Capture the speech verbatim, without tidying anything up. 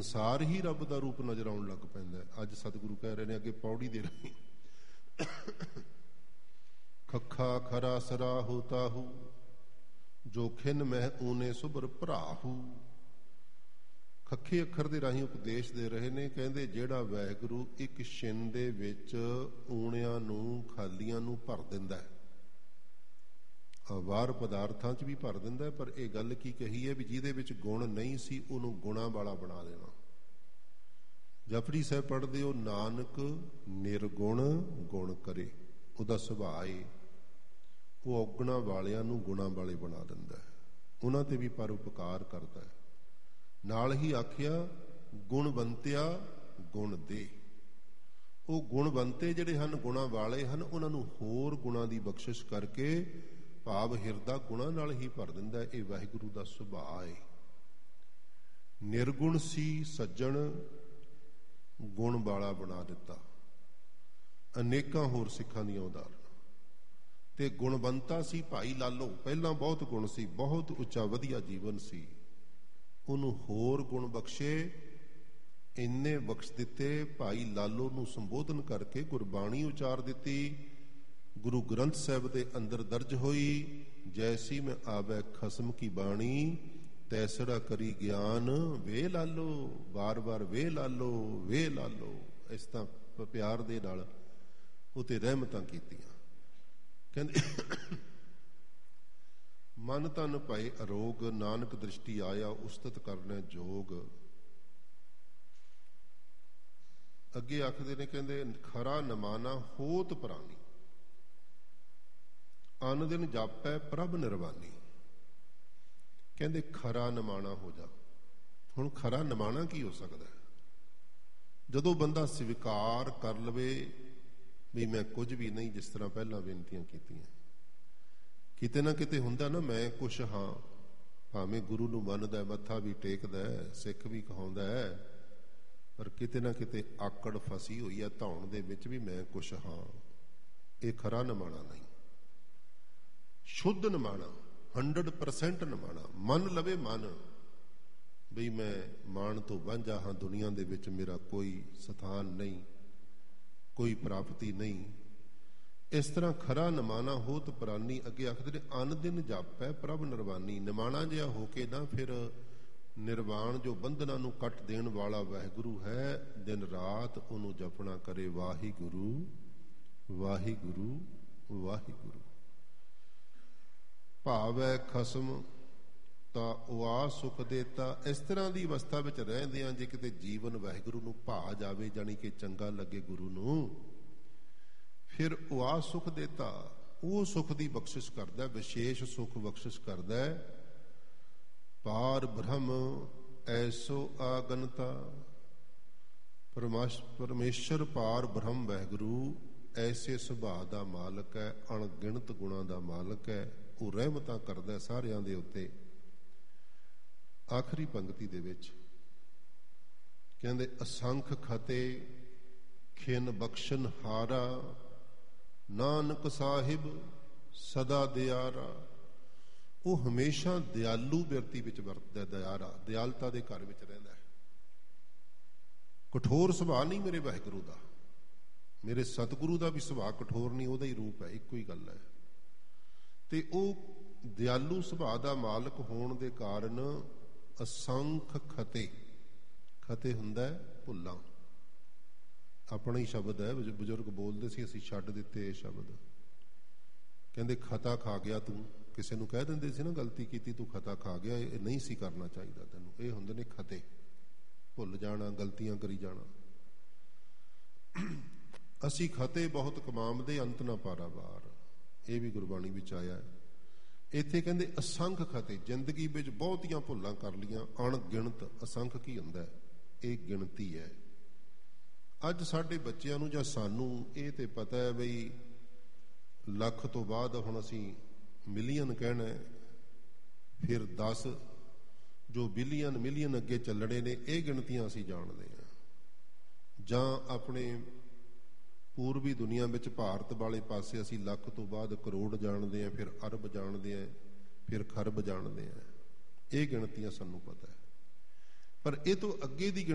ਸੰਸਾਰ ਹੀ ਰੱਬ ਦਾ ਰੂਪ ਨਜ਼ਰ ਆਉਣ ਲੱਗ ਪੈਂਦਾ। ਅੱਜ ਸਤਿਗੁਰੂ ਕਹਿ ਰਹੇ ਨੇ ਅੱਗੇ ਪੌੜੀ ਦੇ ਰਾਹੀਂ, ਖੱਖਾ ਖਰਾ ਸਰਾ ਹੋਤਾਹੂ ਜੋ ਖਿਨ ਮਹਿ ਊਨੇ ਸੁਭਰ ਭਰਾਹੂ। ਖੱਖੇ ਅੱਖਰ ਦੇ ਰਾਹੀਂ ਉਪਦੇਸ਼ ਦੇ ਰਹੇ ਨੇ। ਕਹਿੰਦੇ ਜਿਹੜਾ ਵਾਹਿਗੁਰੂ ਇੱਕ ਛਿਨ ਦੇ ਵਿੱਚ ਊਣਿਆਂ ਨੂੰ, ਖਾਲੀਆਂ ਨੂੰ ਭਰ ਦਿੰਦਾ ਹੈ, ਵਾਰ ਪਦਾਰਥਾਂ 'ਚ ਵੀ ਭਰ ਦਿੰਦਾ, ਪਰ ਇਹ ਗੱਲ ਕੀ ਕਹੀ ਹੈ ਵੀ ਜਿਹਦੇ ਵਿੱਚ ਗੁਣ ਨਹੀਂ ਸੀ ਉਹਨੂੰ ਗੁਣਾਂ ਵਾਲਾ ਬਣਾ ਦੇਣਾ। ਜਪਜੀ ਸਾਹਿਬ ਪੜ੍ਹਦੇ ਹੋ, ਨਾਨਕ ਨਿਰਗੁਣ ਗੁਣ ਕਰੇ, ਉਹਦਾ ਸੁਭਾਅ ਏ ਉਹ ਔਗਣਾਂ ਵਾਲਿਆਂ ਨੂੰ ਗੁਣਾਂ ਵਾਲੇ ਬਣਾ ਦਿੰਦਾ ਹੈ, ਉਹਨਾਂ ਤੇ ਵੀ ਪਰਉਪਕਾਰ ਕਰਦਾ ਹੈ। ਨਾਲ ਹੀ ਆਖਿਆ ਗੁਣਵੰਤਿਆ ਗੁਣ ਦੇ। ਉਹ ਗੁਣਵੰਤੇ ਜਿਹੜੇ ਹਨ, ਗੁਣਾਂ ਵਾਲੇ ਹਨ, ਉਹਨਾਂ ਨੂੰ ਹੋਰ ਗੁਣਾਂ ਦੀ ਬਖਸ਼ਿਸ਼ ਕਰਕੇ ਭਾਵ ਹਿਰਦਾ ਗੁਣਾਂ ਨਾਲ ਹੀ ਭਰ ਦਿੰਦਾ। ਇਹ ਵਾਹਿਗੁਰੂ ਦਾ ਸੁਭਾਅ ਹੈ। ਨਿਰਗੁਣ ਸੀ ਸੱਜਣ, ਗੁਣ ਵਾਲਾ ਬਣਾ ਦਿੱਤਾ। ਅਨੇਕਾਂ ਹੋਰ ਸਿੱਖਾਂ ਦੀਆਂ ਉਦਾਹਰਨਾਂ। ਤੇ ਗੁਣਵੰਤਾ ਸੀ ਭਾਈ ਲਾਲੋ, ਪਹਿਲਾਂ ਬਹੁਤ ਗੁਣ ਸੀ, ਬਹੁਤ ਉੱਚਾ ਵਧੀਆ ਜੀਵਨ ਸੀ, ਉਹਨੂੰ ਹੋਰ ਗੁਣ ਬਖਸ਼ੇ, ਇੰਨੇ ਬਖਸ਼ ਦਿੱਤੇ। ਭਾਈ ਲਾਲੋ ਨੂੰ ਸੰਬੋਧਨ ਕਰਕੇ ਗੁਰਬਾਣੀ ਉਚਾਰ ਦਿੱਤੀ। ਗੁਰੂ ਗ੍ਰੰਥ ਸਾਹਿਬ ਦੇ ਅੰਦਰ ਦਰਜ ਹੋਈ, ਜੈਸੀ ਮੈਂ ਆਵੈ ਖਸਮ ਕੀ ਬਾਣੀ, ਤੈਸੜਾ ਕਰੀ ਗਿਆਨ ਵੇ ਲਾਲੋ। ਵਾਰ ਵਾਰ ਵੇ ਲਾਲੋ, ਵੇ ਲਾਲੋ, ਇਸ ਤਰ੍ਹਾਂ ਪਿਆਰ ਦੇ ਨਾਲ ਉਤੇ ਰਹਿਮਤਾਂ ਕੀਤੀਆਂ। ਕਹਿੰਦੇ ਮਨ ਤਨ ਭਏ ਅਰੋਗ, ਨਾਨਕ ਦ੍ਰਿਸ਼ਟੀ ਆਇਆ ਉਸਤਤ ਕਰਨਾ ਜੋਗ। ਅੱਗੇ ਆਖਦੇ ਨੇ, ਕਹਿੰਦੇ ਖਰਾ ਨਮਾਨਾ ਹੋਤ ਪ੍ਰਾਨੀ, ਅਨ ਦਿਨ ਜਾਪੈ ਪ੍ਰਭ ਨਿਰਵਾਨੀ। ਕਹਿੰਦੇ ਖਰਾ ਨਮਾਣਾ ਹੋ ਜਾ। ਹੁਣ ਖਰਾ ਨਮਾਣਾ ਕੀ ਹੋ ਸਕਦਾ ਹੈ? ਜਦੋਂ ਬੰਦਾ ਸਵੀਕਾਰ ਕਰ ਲਵੇ ਵੀ ਮੈਂ ਕੁਝ ਵੀ ਨਹੀਂ, ਜਿਸ ਤਰ੍ਹਾਂ ਪਹਿਲਾਂ ਬੇਨਤੀਆਂ ਕੀਤੀਆਂ, ਕਿਤੇ ਨਾ ਕਿਤੇ ਹੁੰਦਾ ਨਾ ਮੈਂ ਕੁਛ ਹਾਂ, ਭਾਵੇਂ ਗੁਰੂ ਨੂੰ ਮੰਨਦਾ, ਮੱਥਾ ਵੀ ਟੇਕਦਾ, ਸਿੱਖ ਵੀ ਕਹਾਉਂਦਾ ਹੈ, ਪਰ ਕਿਤੇ ਨਾ ਕਿਤੇ ਆਕੜ ਫਸੀ ਹੋਈ ਹੈ ਧੌਣ ਦੇ ਵਿੱਚ ਵੀ ਮੈਂ ਕੁਛ ਹਾਂ। ਇਹ ਖਰਾ ਨਿਮਾਣਾ ਨਹੀਂ। ਸ਼ੁੱਧ ਨਿਮਾਣਾ, ਹੰਡਰਡ ਪਰਸੈਂਟ ਨਿਮਾਣਾ। ਮੰਨ ਲਵੇ ਮਨ ਬਈ ਮੈਂ ਮਾਣ ਤੋਂ ਵਾਂਝਾ ਹਾਂ, ਦੁਨੀਆ ਦੇ ਵਿੱਚ ਮੇਰਾ ਕੋਈ ਸਥਾਨ ਨਹੀਂ, ਕੋਈ ਪ੍ਰਾਪਤੀ ਨਹੀਂ। ਇਸ ਤਰ੍ਹਾਂ ਖਰਾ ਨਿਮਾਣਾ ਹੋਤ ਪ੍ਰਾਨੀ। ਅੱਗੇ ਆਖਦੇ ਨੇ ਅਨ ਦਿਨ ਜਾਪੈ ਪ੍ਰਭ ਨਿਰਵਾਨੀ। ਨਿਮਾਣਾ ਜਿਹਾ ਹੋ ਕੇ ਨਾ ਫਿਰ ਨਿਰਵਾਣ ਜੋ ਬੰਧਨਾਂ ਨੂੰ ਕੱਟ ਦੇਣ ਵਾਲਾ ਵਾਹਿਗੁਰੂ ਹੈ, ਦਿਨ ਰਾਤ ਉਹਨੂੰ ਜਪਣਾ ਕਰੇ, ਵਾਹਿਗੁਰੂ ਵਾਹਿਗੁਰੂ ਵਾਹਿਗੁਰੂ। ਭਾਵੈ ਖਸਮ ਤਾਂ ਉਆ ਸੁਖ ਦੇਤਾ। ਇਸ ਤਰ੍ਹਾਂ ਦੀ ਅਵਸਥਾ ਵਿੱਚ ਰਹਿੰਦਿਆਂ ਜੇ ਕਿਤੇ ਜੀਵਨ ਵਾਹਿਗੁਰੂ ਨੂੰ ਭਾ ਜਾਵੇ, ਜਾਣੀ ਕਿ ਚੰਗਾ ਲੱਗੇ ਗੁਰੂ ਨੂੰ, ਫਿਰ ਉਆ ਸੁਖ ਦੇਤਾ, ਉਹ ਸੁਖ ਦੀ ਬਖਸ਼ਿਸ਼ ਕਰਦਾ, ਵਿਸ਼ੇਸ਼ ਸੁਖ ਬਖਸ਼ਿਸ਼ ਕਰਦਾ। ਪਾਰ ਬ੍ਰਹਮ ਐਸੋ ਆਗਨਤਾ। ਪਰਮੇਸ਼ਰ ਪਾਰ ਬ੍ਰਹਮ ਵਾਹਿਗੁਰੂ ਐਸੇ ਸੁਭਾਅ ਦਾ ਮਾਲਕ ਹੈ, ਅਣਗਿਣਤ ਗੁਣਾਂ ਦਾ ਮਾਲਕ ਹੈ। ਉਹ ਰਹਿਮਤਾਂ ਕਰਦਾ ਸਾਰਿਆਂ ਦੇ ਉੱਤੇ। ਆਖਰੀ ਪੰਕਤੀ ਦੇ ਵਿੱਚ ਕਹਿੰਦੇ ਅਸੰਖ ਖਤੇ ਖਿਨ ਬਖਸ਼ਨ ਹਾਰਾ, ਨਾਨਕ ਸਾਹਿਬ ਸਦਾ ਦਿਆਰਾ। ਉਹ ਹਮੇਸ਼ਾ ਦਿਆਲੂ ਬਿਰਤੀ ਵਿੱਚ ਵਰਤਦਾ, ਦਿਆਰਾ, ਦਿਆਲਤਾ ਦੇ ਘਰ ਵਿੱਚ ਰਹਿੰਦਾ ਹੈ। ਕਠੋਰ ਸੁਭਾਅ ਨਹੀਂ ਮੇਰੇ ਵਾਹਿਗੁਰੂ ਦਾ, ਮੇਰੇ ਸਤਿਗੁਰੂ ਦਾ ਵੀ ਸੁਭਾਅ ਕਠੋਰ ਨਹੀਂ, ਉਹਦਾ ਹੀ ਰੂਪ ਹੈ, ਇੱਕੋ ਹੀ ਗੱਲ ਹੈ। ਤੇ ਉਹ ਦਿਆਲੂ ਸੁਭਾਅ ਦਾ ਮਾਲਕ ਹੋਣ ਦੇ ਕਾਰਨ ਅਸੰਖ ਖਤੇ, ਖਤੇ ਹੁੰਦਾ ਭੁੱਲਾਂ, ਆਪਣਾ ਹੀ ਸ਼ਬਦ ਹੈ, ਬਜ਼ੁਰਗ ਬੋਲਦੇ ਸੀ, ਅਸੀਂ ਛੱਡ ਦਿੱਤੇ ਇਹ ਸ਼ਬਦ। ਕਹਿੰਦੇ ਖਤਾ ਖਾ ਗਿਆ ਤੂੰ, ਕਿਸੇ ਨੂੰ ਕਹਿ ਦਿੰਦੇ ਸੀ ਨਾ ਗਲਤੀ ਕੀਤੀ, ਤੂੰ ਖਤਾ ਖਾ ਗਿਆ, ਇਹ ਨਹੀਂ ਸੀ ਕਰਨਾ ਚਾਹੀਦਾ ਤੈਨੂੰ। ਇਹ ਹੁੰਦੇ ਨੇ ਖਤੇ, ਭੁੱਲ ਜਾਣਾ, ਗਲਤੀਆਂ ਕਰੀ ਜਾਣਾ। ਅਸੀਂ ਖਤੇ ਬਹੁਤ ਕਮਾਮਦੇ, ਅੰਤ ਨਾ ਪਾਰਾਵਾਰ। ਇਹ ਵੀ ਗੁਰਬਾਣੀ ਵਿੱਚ ਆਇਆ। ਇੱਥੇ ਕਹਿੰਦੇ ਅਸੰਖ ਖਤੇ, ਜ਼ਿੰਦਗੀ ਵਿੱਚ ਬਹੁਤੀਆਂ ਭੁੱਲਾਂ ਕਰ ਲੀਆਂ, ਅਣਗਿਣਤ। ਅਸੰਖ ਕੀ ਹੁੰਦਾ? ਇਹ ਗਿਣਤੀ ਹੈ। ਅੱਜ ਸਾਡੇ ਬੱਚਿਆਂ ਨੂੰ ਜਾਂ ਸਾਨੂੰ ਇਹ ਤੇ ਪਤਾ ਹੈ ਬਈ ਲੱਖ ਤੋਂ ਬਾਅਦ ਹੁਣ ਅਸੀਂ ਮਿਲੀਅਨ ਕਹਿਣਾ, ਫਿਰ ਦਸ, ਜੋ ਬਿਲੀਅਨ ਮਿਲੀਅਨ ਅੱਗੇ ਚੱਲਣੇ ਨੇ, ਇਹ ਗਿਣਤੀਆਂ ਅਸੀਂ ਜਾਣਦੇ ਹਾਂ। ਜਾਂ ਆਪਣੇ ਪੂਰਬੀ ਦੁਨੀਆ ਵਿੱਚ ਭਾਰਤ ਵਾਲੇ ਪਾਸੇ ਅਸੀਂ ਲੱਖ ਤੋਂ ਬਾਅਦ ਕਰੋੜ ਜਾਣਦੇ ਹਾਂ, ਫਿਰ ਅਰਬ ਜਾਣਦੇ ਹਾਂ, ਫਿਰ ਖਰਬ ਜਾਣਦੇ ਹਾਂ। ਇਹ ਗਿਣਤੀਆਂ ਸਾਨੂੰ ਪਤਾ ਹੈ। ਪਰ ਇਹ ਤੋਂ ਅੱਗੇ ਦੀ